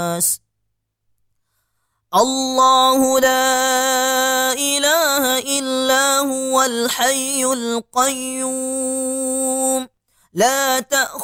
الله لا إله إلا هو الحي القيوم لا تأخذه